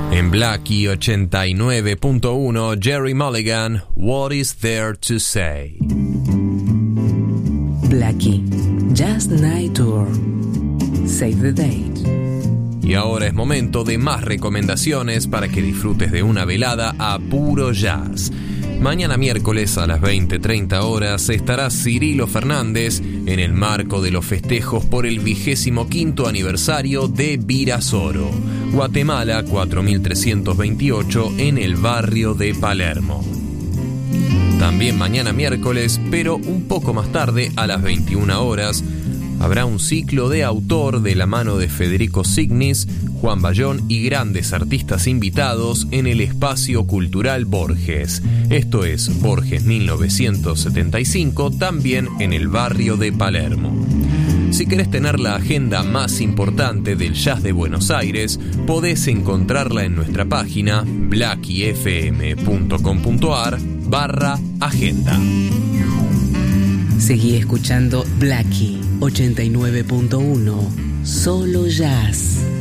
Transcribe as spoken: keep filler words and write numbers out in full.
En Blackie ochenta y nueve punto uno, Jerry Mulligan, What is there to say? Blackie, Jazz Night Tour. Save the date. Y ahora es momento de más recomendaciones para que disfrutes de una velada a puro jazz. Mañana miércoles a las veinte treinta horas estará Cirilo Fernández en el marco de los festejos por el vigésimo quinto aniversario de Virasoro, Guatemala cuatro mil trescientos veintiocho, en el barrio de Palermo. También mañana miércoles, pero un poco más tarde, a las veintiuna horas, habrá un ciclo de autor de la mano de Federico Signis, Juan Bayón y grandes artistas invitados en el Espacio Cultural Borges. Esto es Borges mil novecientos setenta y cinco, también en el barrio de Palermo. Si querés tener la agenda más importante del jazz de Buenos Aires, podés encontrarla en nuestra página blackiefm.com.ar barra agenda. Seguí escuchando Blackie ochenta y nueve punto uno, solo jazz.